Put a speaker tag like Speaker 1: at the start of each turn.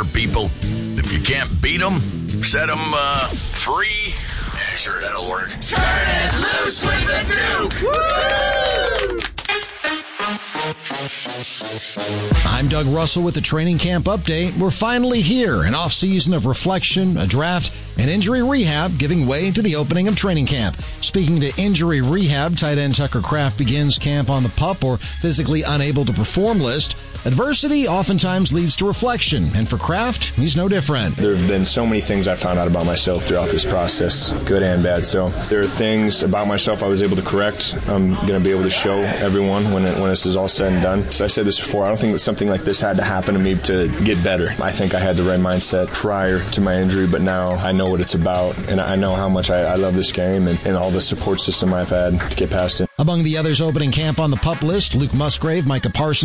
Speaker 1: Remember, people, if you can't beat them, set them free. Yeah, sure, that'll work. Turn it loose with the Duke! Woo!
Speaker 2: I'm Doug Russell with the Training Camp Update. We're finally here, an off-season of reflection, a draft, and injury rehab giving way to the opening of training camp. Speaking to injury rehab, tight end Tucker Kraft begins camp on the PUP or physically unable to perform list. Adversity oftentimes leads to reflection, and for Kraft, he's no different.
Speaker 3: There have been so many things I found out about myself throughout this process, good and bad. So there are things about myself I was able to correct. I'm going to be able to show everyone when this is all said and done. So I said this before, I don't think that something like this had to happen to me to get better. I think I had the right mindset prior to my injury, but now I know what it's about, and I know how much I love this game and all the support system I've had to get past it.
Speaker 2: Among the others opening camp on the PUP list, Luke Musgrave, Micah Parsons,